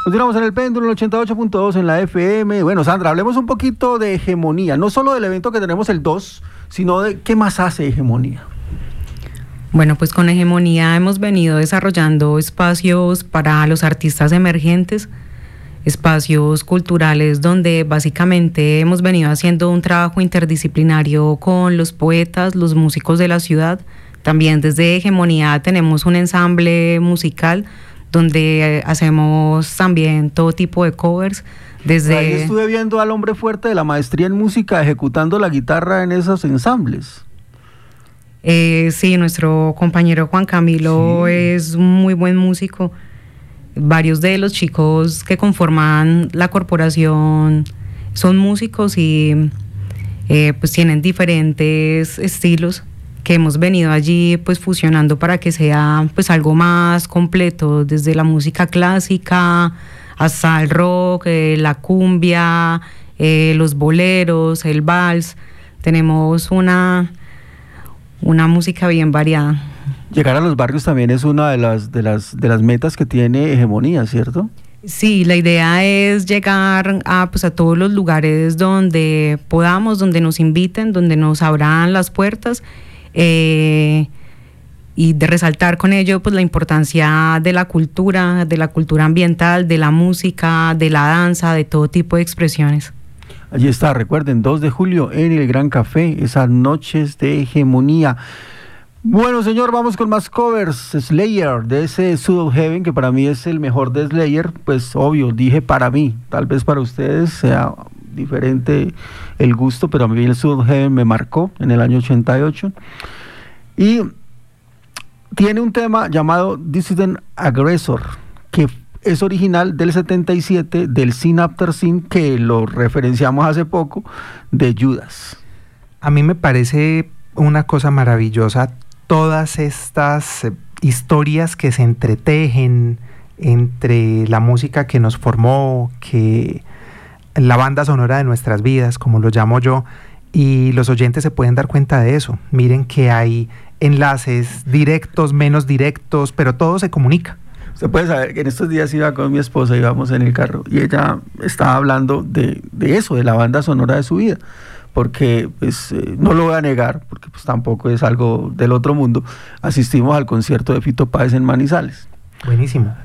Continuamos en el péndulo, en el 88.2 en la FM. Bueno, Sandra, hablemos un poquito de Hegemonía, no solo del evento que tenemos el 2, sino de qué más hace Hegemonía. Bueno, pues con Hegemonía hemos venido desarrollando espacios para los artistas emergentes, espacios culturales donde básicamente hemos venido haciendo un trabajo interdisciplinario con los poetas, los músicos de la ciudad. También desde Hegemonía tenemos un ensamble musical donde hacemos también todo tipo de covers. Ahí estuve viendo al hombre fuerte de la maestría en música ejecutando la guitarra en esos ensambles. Sí, nuestro compañero Juan Camilo es un muy buen músico. Varios de los chicos que conforman la corporación son músicos y pues tienen diferentes estilos que hemos venido allí pues fusionando para que sea pues algo más completo, desde la música clásica hasta el rock, la cumbia, los boleros, el vals. Tenemos una música bien variada. Llegar a los barrios también es una de las metas que tiene Hegemonía, ¿cierto? Sí, la idea es llegar a todos los lugares donde podamos, donde nos inviten, donde nos abran las puertas, y de resaltar con ello pues la importancia de la cultura ambiental, de la música, de la danza, de todo tipo de expresiones. Allí está, recuerden, 2 de julio en el Gran Café, esas noches de Hegemonía. Bueno, señor, vamos con más covers. Slayer, de ese South of Heaven, que para mí es el mejor de Slayer, pues obvio, dije para mí, tal vez para ustedes sea diferente el gusto, pero a mí el South of Heaven me marcó en el año 88. Y tiene un tema llamado Dissident Aggressor, que es original del 77, del Sin After Sin, que lo referenciamos hace poco, de Judas. A mí me parece una cosa maravillosa todas estas historias que se entretejen entre la música que nos formó, que la banda sonora de nuestras vidas, como lo llamo yo, y los oyentes se pueden dar cuenta de eso. Miren que hay enlaces directos, menos directos, pero todo se comunica. Usted puede saber que en estos días iba con mi esposa, íbamos en el carro, y ella estaba hablando de eso, de la banda sonora de su vida, porque pues no lo voy a negar, porque pues tampoco es algo del otro mundo. Asistimos al concierto de Fito Páez en Manizales. Buenísimo.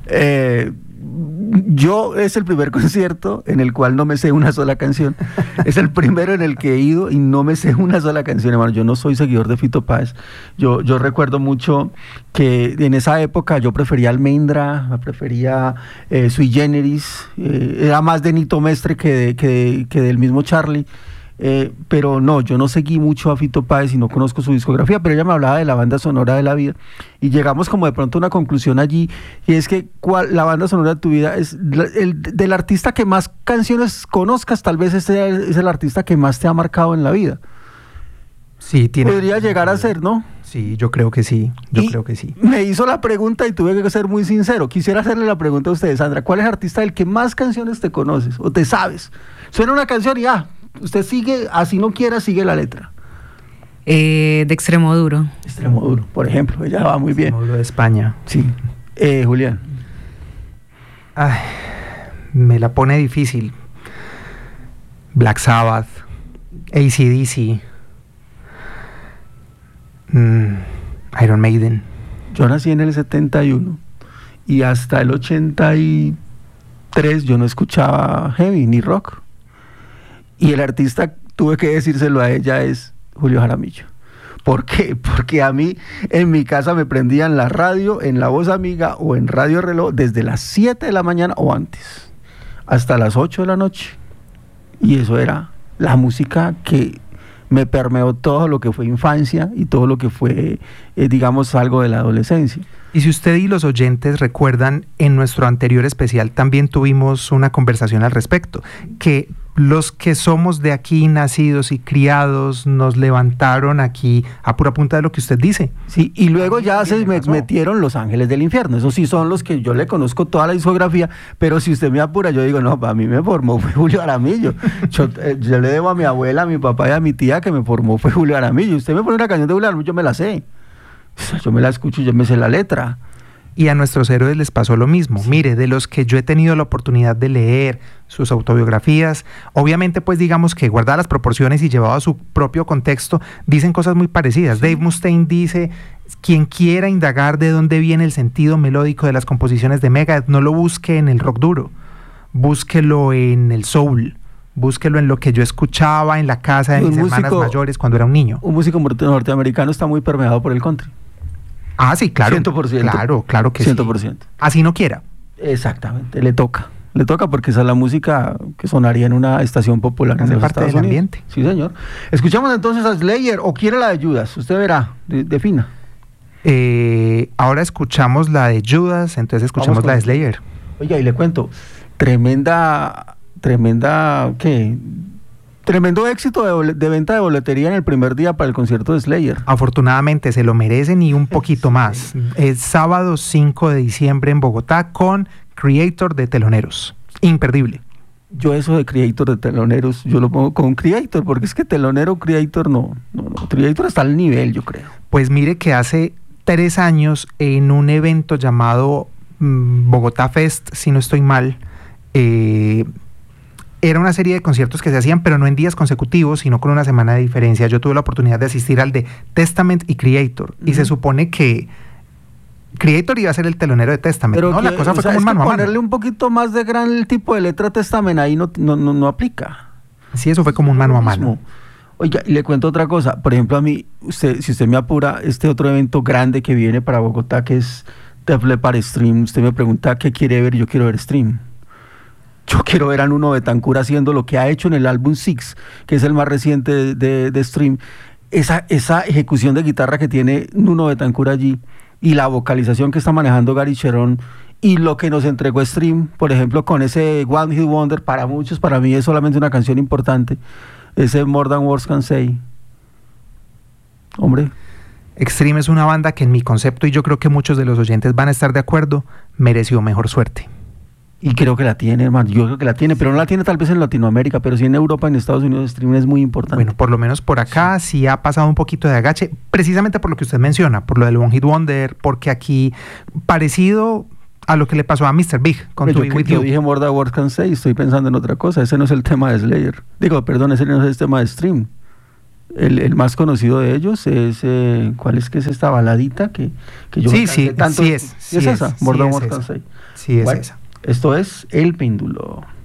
Yo es el primer concierto en el cual no me sé una sola canción. Es el primero en el que he ido y no me sé una sola canción, hermano. Yo no soy seguidor de Fito Páez. Yo recuerdo mucho que en esa época yo prefería Almendra, prefería Sui Generis, era más de Nito Mestre que del mismo Charlie. Pero no, yo no seguí mucho a Fito Páez y no conozco su discografía, pero ella me hablaba de la banda sonora de la vida y llegamos como de pronto a una conclusión allí, y es que la banda sonora de tu vida es del artista que más canciones conozcas, tal vez ese es el artista que más te ha marcado en la vida. Sí, podría llegar a ser, ¿no? Sí, yo creo que sí, creo que sí. Me hizo la pregunta y tuve que ser muy sincero. Quisiera hacerle la pregunta a ustedes, Sandra, ¿cuál es el artista del que más canciones te conoces o te sabes? Suena una canción y usted sigue, así no quiera, sigue la letra. De Extremoduro. Extremoduro, por ejemplo, ella va muy bien. Extremoduro de España. Sí. Julián. Ay, me la pone difícil. Black Sabbath, AC/DC, Iron Maiden. Yo nací en el 71 y hasta el 83 yo no escuchaba heavy ni rock. Y el artista, tuve que decírselo a ella, es Julio Jaramillo. ¿Por qué? Porque a mí, en mi casa me prendían la radio, en La Voz Amiga o en Radio Reloj, desde las 7 de la mañana o antes, hasta las 8 de la noche. Y eso era la música que me permeó todo lo que fue infancia y todo lo que fue, digamos, algo de la adolescencia. Y si usted y los oyentes recuerdan, en nuestro anterior especial también tuvimos una conversación al respecto, que los que somos de aquí, nacidos y criados, nos levantaron aquí a pura punta de lo que usted dice. Sí, y luego ya se metieron Los Ángeles del Infierno. Esos sí son los que yo le conozco toda la discografía, pero si usted me apura, yo digo, no, para mí me formó fue Julio Jaramillo. Yo le debo a mi abuela, a mi papá y a mi tía que me formó fue Julio Jaramillo. Usted me pone una canción de Julio Jaramillo, yo me la sé. Yo me la escucho, yo me sé la letra. Y a nuestros héroes les pasó lo mismo. Sí. Mire, de los que yo he tenido la oportunidad de leer sus autobiografías, obviamente pues digamos que guardadas las proporciones y llevado a su propio contexto, dicen cosas muy parecidas. Sí. Dave Mustaine dice: quien quiera indagar de dónde viene el sentido melódico de las composiciones de Megadeth, no lo busque en el rock duro, búsquelo en el soul, búsquelo en lo que yo escuchaba en la casa de mis hermanas mayores cuando era un niño. Un músico norteamericano está muy permeado por el country. Ah, sí, claro. 100%. Claro que 100%. Sí. Así no quiera. Exactamente, le toca porque esa es la música que sonaría en una estación popular en los Estados Unidos. Ambiente. Sí, señor. Escuchamos entonces a Slayer, o quiere la de Judas, usted verá, defina. Ahora escuchamos la de Judas, entonces escuchamos la de Slayer. Oiga, y le cuento, tremendo éxito de venta de boletería en el primer día para el concierto de Slayer. Afortunadamente se lo merecen y un poquito más. Es sábado 5 de diciembre en Bogotá con Creator de Teloneros. Imperdible. Yo eso de Creator de Teloneros, yo lo pongo con Creator, porque es que Telonero, Creator no. Creator está al nivel, yo creo. Pues mire que hace 3 años en un evento llamado Bogotá Fest, si no estoy mal, era una serie de conciertos que se hacían, pero no en días consecutivos, sino con una semana de diferencia. Yo tuve la oportunidad de asistir al de Testament y Creator, y se supone que Creator iba a ser el telonero de Testament, pero ¿no? La cosa fue como un mano a mano. Ponerle un poquito más de gran tipo de letra a Testament ahí no aplica. Sí, eso fue como un mano a mano. Oiga, y le cuento otra cosa. Por ejemplo, a mí, si usted me apura, este otro evento grande que viene para Bogotá, que es Def Leppard Stream, usted me pregunta qué quiere ver, y yo quiero ver Stream. Yo quiero ver a Nuno Betancourt haciendo lo que ha hecho en el álbum Six, que es el más reciente de Stream. Esa ejecución de guitarra que tiene Nuno Betancourt allí, y la vocalización que está manejando Gary Cherone, y lo que nos entregó Stream, por ejemplo, con ese One Hit Wonder, para muchos, para mí es solamente una canción importante, ese More Than Words Can Say. Hombre. Extreme es una banda que en mi concepto, y yo creo que muchos de los oyentes van a estar de acuerdo, mereció mejor suerte. Y creo que la tiene, hermano. Yo creo que la tiene, pero no la tiene tal vez en Latinoamérica, pero sí en Europa, en Estados Unidos, Stream es muy importante. Bueno, por lo menos por acá sí ha pasado un poquito de agache, precisamente por lo que usted menciona, por lo del One Hit Wonder, porque aquí, parecido a lo que le pasó a Mr. Big con To Be With You. Yo dije More Than Words Can Say, estoy pensando en otra cosa. Ese no es el tema de Slayer. Ese no es el tema de Stream. El más conocido de ellos es, ¿cuál es que es esta baladita que yo tanto? Sí es esa, More Than Words Can Say. Sí es esa. Esto es El Péndulo.